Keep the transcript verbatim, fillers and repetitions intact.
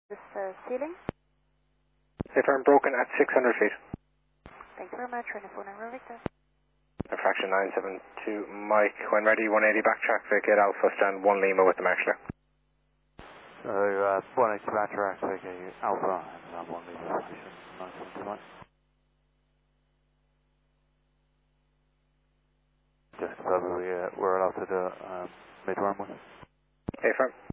This uh, ceiling. If I'm broken at six hundred feet. Thank you very much. Running phone number Victor. Fraction nine seven two, Mike, when ready, one eighty backtrack, vacate Alpha, stand one Lima with the Marshaller. So, uh, one eighty backtrack, vacate Alpha, and stand one Lima, fraction nine seven two, Mike. Just confirm we, uh, we're allowed to do um, mid-runway. Hey, firm.